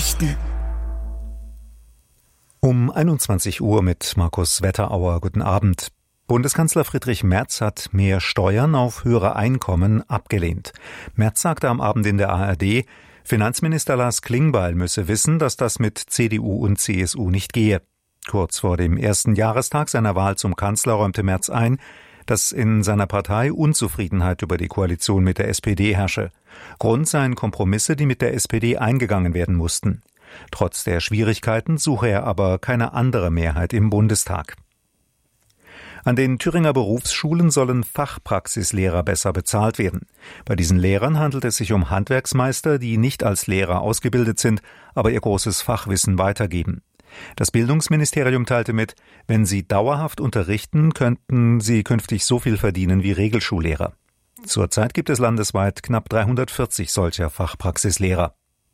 Nachrichten. Um 21 Uhr mit Markus Wetterauer. Guten Abend. Bundeskanzler Friedrich Merz hat mehr Steuern auf höhere Einkommen abgelehnt. Merz sagte am Abend in der ARD, Finanzminister Lars Klingbeil müsse wissen, dass das mit CDU und CSU nicht gehe. Kurz vor dem ersten Jahrestag seiner Wahl zum Kanzler räumte Merz ein, dass in seiner Partei Unzufriedenheit über die Koalition mit der SPD herrsche. Grund seien Kompromisse, die mit der SPD eingegangen werden mussten. Trotz der Schwierigkeiten suche er aber keine andere Mehrheit im Bundestag. An den Thüringer Berufsschulen sollen Fachpraxislehrer besser bezahlt werden. Bei diesen Lehrern handelt es sich um Handwerksmeister, die nicht als Lehrer ausgebildet sind, aber ihr großes Fachwissen weitergeben. Das Bildungsministerium teilte mit, wenn sie dauerhaft unterrichten, könnten sie künftig so viel verdienen wie Regelschullehrer. Zurzeit gibt es landesweit knapp 340 solcher Fachpraxislehrer.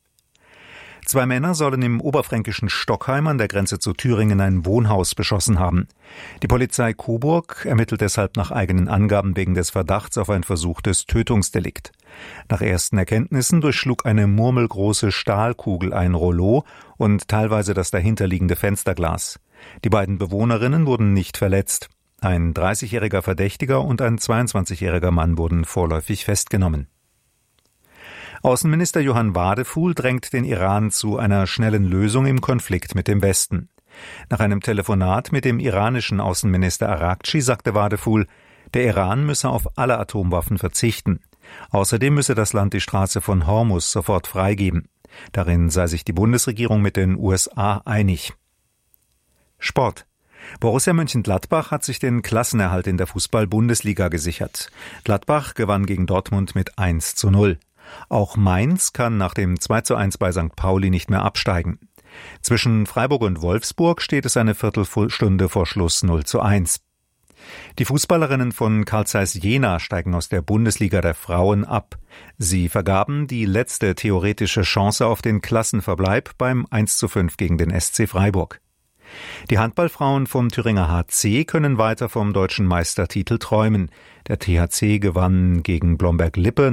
2 Männer sollen im oberfränkischen Stockheim an der Grenze zu Thüringen ein Wohnhaus beschossen haben. Die Polizei Coburg ermittelt deshalb nach eigenen Angaben wegen des Verdachts auf ein versuchtes Tötungsdelikt. Nach ersten Erkenntnissen durchschlug eine murmelgroße Stahlkugel ein Rollo und teilweise das dahinterliegende Fensterglas. Die beiden Bewohnerinnen wurden nicht verletzt. Ein 30-jähriger Verdächtiger und ein 22-jähriger Mann wurden vorläufig festgenommen. Außenminister Johann Wadefuhl drängt den Iran zu einer schnellen Lösung im Konflikt mit dem Westen. Nach einem Telefonat mit dem iranischen Außenminister Araghchi sagte Wadefuhl, der Iran müsse auf alle Atomwaffen verzichten. Außerdem müsse das Land die Straße von Hormuz sofort freigeben. Darin sei sich die Bundesregierung mit den USA einig. Sport. Borussia Mönchengladbach hat sich den Klassenerhalt in der Fußball-Bundesliga gesichert. Gladbach gewann gegen Dortmund mit 1:0. Auch Mainz kann nach dem 2:1 bei St. Pauli nicht mehr absteigen. Zwischen Freiburg und Wolfsburg steht es eine Viertelstunde vor Schluss 0:1. Die Fußballerinnen von Carl Zeiss Jena steigen aus der Bundesliga der Frauen ab. Sie vergaben die letzte theoretische Chance auf den Klassenverbleib beim 1:5 gegen den SC Freiburg. Die Handballfrauen vom Thüringer HC können weiter vom deutschen Meistertitel träumen. Der THC gewann gegen Blomberg-Lippe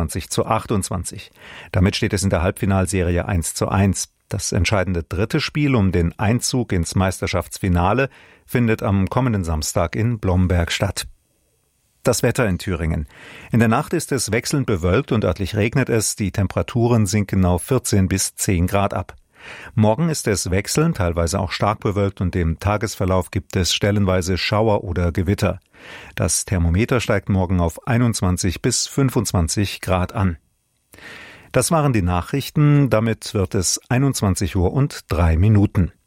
29:28. Damit steht es in der Halbfinalserie 1:1. Das entscheidende dritte Spiel um den Einzug ins Meisterschaftsfinale findet am kommenden Samstag in Blomberg statt. Das Wetter in Thüringen. In der Nacht ist es wechselnd bewölkt und örtlich regnet es. Die Temperaturen sinken auf 14 bis 10 Grad ab. Morgen ist es wechselnd, teilweise auch stark bewölkt und im Tagesverlauf gibt es stellenweise Schauer oder Gewitter. Das Thermometer steigt morgen auf 21 bis 25 Grad an. Das waren die Nachrichten. Damit wird es 21:03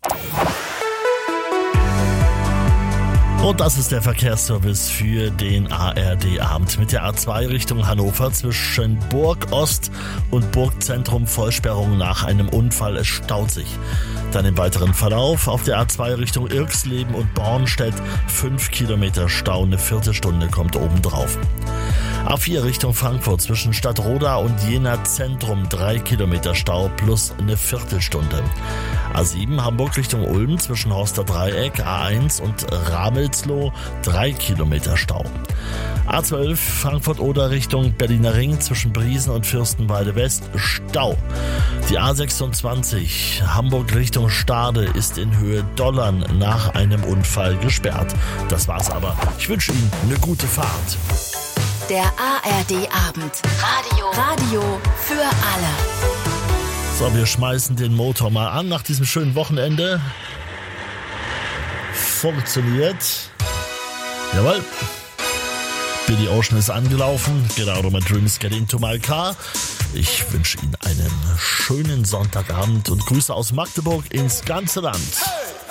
Und das ist der Verkehrsservice für den ARD-Abend. Mit der A2 Richtung Hannover zwischen Burg Ost und Burgzentrum Vollsperrung nach einem Unfall. Es staut sich. Dann im weiteren Verlauf auf der A2 Richtung Irxleben und Bornstedt 5 Kilometer Stau, eine Viertelstunde kommt obendrauf. A4 Richtung Frankfurt zwischen Stadtroda und Jena Zentrum 3 Kilometer Stau plus eine Viertelstunde. A7 Hamburg Richtung Ulm zwischen Horster Dreieck, A1 und Ramelsloh 3 Kilometer Stau. A12 Frankfurt-Oder Richtung Berliner Ring zwischen Briesen und Fürstenwalde West Stau. Die A26 Hamburg Richtung Stade ist in Höhe Dollern nach einem Unfall gesperrt. Das war's aber. Ich wünsche Ihnen eine gute Fahrt. Der ARD-Abend. Radio für alle. So, wir schmeißen den Motor mal an nach diesem schönen Wochenende. Funktioniert. Jawohl. Billy Ocean ist angelaufen. Get out of my dreams, get into my car. Ich wünsche Ihnen einen schönen Sonntagabend und Grüße aus Magdeburg ins ganze Land.